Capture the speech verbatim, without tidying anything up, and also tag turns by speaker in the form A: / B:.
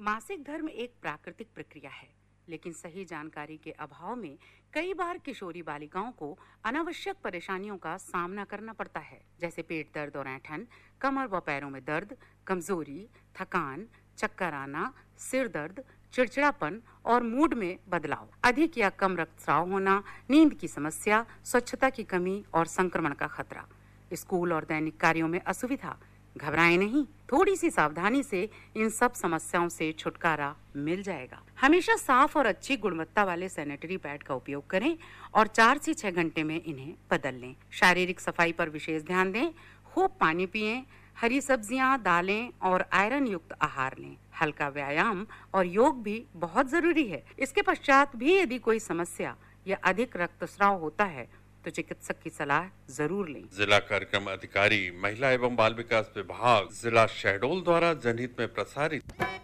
A: मासिक धर्म एक प्राकृतिक प्रक्रिया है, लेकिन सही जानकारी के अभाव में कई बार किशोरी बालिकाओं को अनावश्यक परेशानियों का सामना करना पड़ता है, जैसे पेट दर्द और ऐंठन, कमर व पैरों में दर्द, कमजोरी, थकान, चक्कर आना, सिर दर्द, चिड़चिड़ापन और मूड में बदलाव, अधिक या कम रक्तस्राव होना, नींद की समस्या, स्वच्छता की कमी और संक्रमण का खतरा, स्कूल और दैनिक कार्यों में असुविधा। घबराएं नहीं, थोड़ी सी सावधानी से इन सब समस्याओं से छुटकारा मिल जाएगा। हमेशा साफ और अच्छी गुणवत्ता वाले सैनिटरी पैड का उपयोग करें और चार से छह घंटे में इन्हें बदल लें। शारीरिक सफाई पर विशेष ध्यान दें, खूब पानी पिएं, हरी सब्जियां, दालें और आयरन युक्त आहार लें। हल्का व्यायाम और योग भी बहुत जरूरी है। इसके पश्चात भी यदि कोई समस्या या अधिक रक्तस्राव होता है तो चिकित्सक की सलाह जरूर लें।
B: जिला कार्यक्रम अधिकारी, महिला एवं बाल विकास विभाग, जिला शहडोल द्वारा जनहित में प्रसारित।